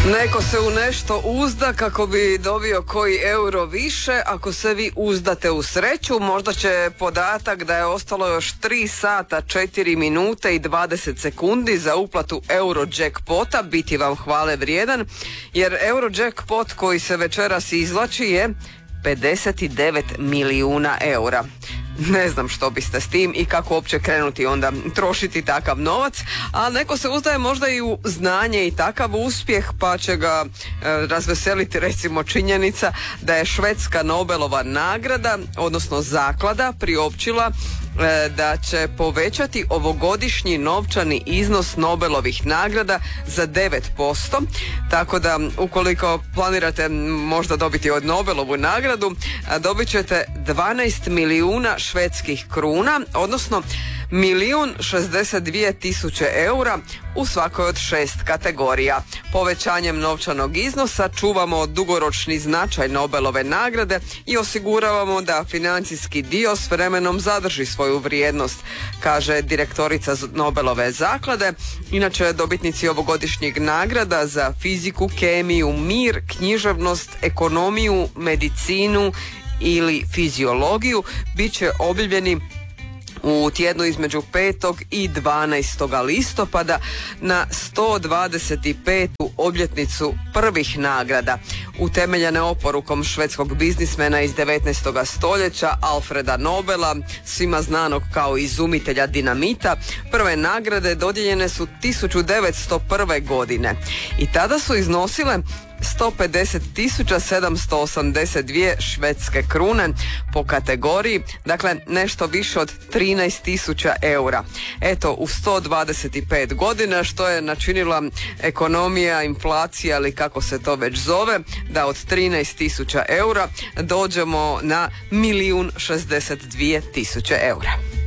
Neko se u nešto uzda kako bi dobio koji euro više. Ako se vi uzdate u sreću, možda će podatak da je ostalo još 3 sata, 4 minute i 20 sekundi za uplatu Eurojackpota biti vam hvale vrijedan, jer Eurojackpot koji se večeras izvlači je 59 milijuna eura. Ne znam što biste s tim i kako uopće krenuti onda trošiti takav novac, a neko se uzdaje možda i u znanje i takav uspjeh, pa će ga razveseliti recimo činjenica da je švedska Nobelova nagrada, odnosno zaklada, priopćila da će povećati ovogodišnji novčani iznos Nobelovih nagrada za 9%, tako da ukoliko planirate možda dobiti od Nobelovu nagradu, dobit ćete 12 milijuna švedskih kruna, odnosno 1.062.000 eura u svakoj od 6 kategorija. Povećanjem novčanog iznosa čuvamo dugoročni značaj Nobelove nagrade i osiguravamo da financijski dio s vremenom zadrži svoju vrijednost, kaže direktorica Nobelove zaklade. Inače, dobitnici ovogodišnjeg nagrada za fiziku, kemiju, mir, književnost, ekonomiju, medicinu ili fiziologiju bit će objavljeni u tjednu između 5. i 12. listopada na 125. obljetnicu prvih nagrada, utemeljene oporukom švedskog biznismena iz 19. stoljeća Alfreda Nobela, svima znanog kao izumitelja dinamita. Prve nagrade dodijeljene su 1901. godine i tada su iznosile 150.782 švedske krune po kategoriji, dakle nešto više od 13.000 eura. Eto, u 125 godina što je načinila ekonomija, inflacija ili kako se to već zove, da od 13.000 eura dođemo na 1.062.000 eura.